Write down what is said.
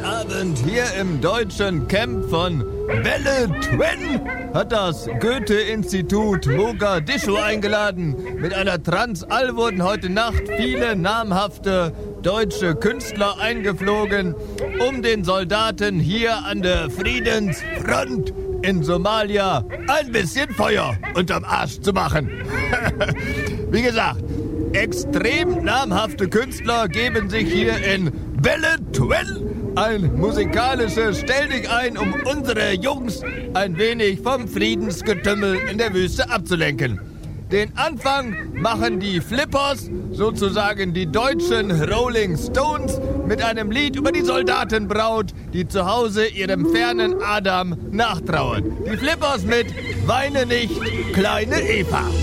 Abend hier im deutschen Camp von Beletwen hat das Goethe-Institut Mogadischu eingeladen. Mit einer Transall wurden heute Nacht viele namhafte deutsche Künstler eingeflogen, um den Soldaten hier an der Friedensfront in Somalia ein bisschen Feuer unterm Arsch zu machen. Wie gesagt, extrem namhafte Künstler geben sich hier in Beletwen ein musikalisches Stell dich ein, um unsere Jungs ein wenig vom Friedensgetümmel in der Wüste abzulenken. Den Anfang machen die Flippers, sozusagen die deutschen Rolling Stones, mit einem Lied über die Soldatenbraut, die zu Hause ihrem fernen Adam nachtrauert. Die Flippers mit Weine nicht, kleine Eva.